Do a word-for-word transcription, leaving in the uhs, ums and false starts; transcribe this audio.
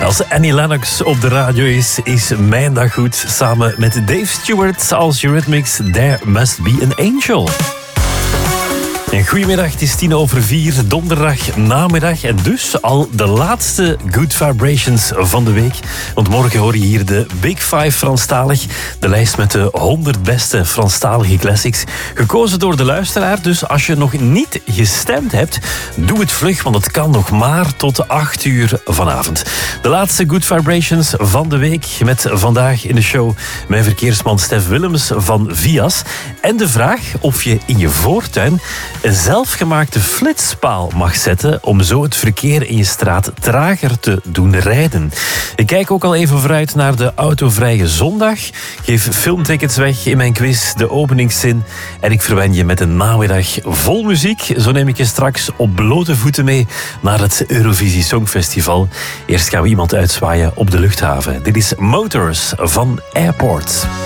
Als Annie Lennox op de radio is, is mijn dag goed. Samen met Dave Stewart als Eurythmics, There Must Be an Angel. En goedemiddag, het is tien over vier, donderdag namiddag en dus al de laatste Good Vibrations van de week. Want morgen hoor je hier de Big Five Franstalig, de lijst met de honderd beste Franstalige classics. Gekozen door de luisteraar, dus als je nog niet gestemd hebt, doe het vlug, want het kan nog maar tot acht uur vanavond. De laatste Good Vibrations van de week met vandaag in de show mijn verkeersman Stef Willems van Vias. En de vraag of je in je voortuin een zelfgemaakte flitspaal mag zetten om zo het verkeer in je straat trager te doen rijden. Ik kijk ook al even vooruit naar de autovrije zondag. Geef filmtickets weg in mijn quiz, de openingszin. En ik verwen je met een namiddag vol muziek. Zo neem ik je straks op blote voeten mee naar het Eurovisie Songfestival. Eerst gaan we iemand uitzwaaien op de luchthaven. Dit is Motors van Airport.